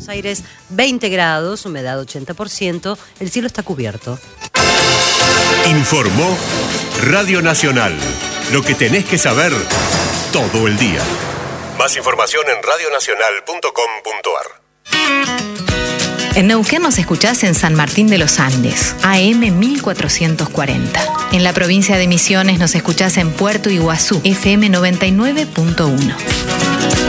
Aires 20 grados, humedad 80%, el cielo está cubierto. Informó Radio Nacional. Lo que tenés que saber todo el día. Más información en radionacional.com.ar. En Neuquén nos escuchás en San Martín de los Andes, AM 1440. En la provincia de Misiones nos escuchás en Puerto Iguazú, FM 99.1.